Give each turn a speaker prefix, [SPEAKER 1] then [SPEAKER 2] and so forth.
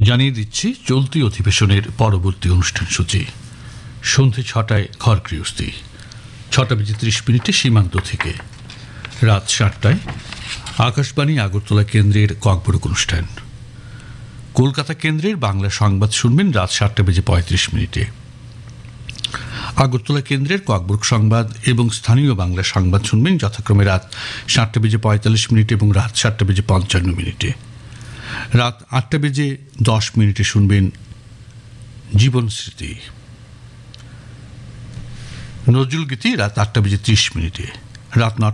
[SPEAKER 1] জানিয়ে দিচ্ছি চলতি অধিবেশনের পরবর্তী অনুষ্ঠান সূচি। সন্ধে ৬টায় ঘর গৃহস্থী, ৬:৩০ সীমান্ত থেকে, রাত ৭টায় আকাশবাণী আগরতলা কেন্দ্রের ককবরক অনুষ্ঠান। কলকাতা কেন্দ্রের বাংলা সংবাদ শুনবেন রাত ৭:৩৫। আগরতলা কেন্দ্রের ককবরক সংবাদ এবং স্থানীয় বাংলা সংবাদ শুনবেন যথাক্রমে রাত ৭:৪৫ এবং রাত ৭:৫৫। রাত ৮:১০ শুনবেন জীবন স্মৃতি, নজরুল গীতি রাত ৮:৩০। রাত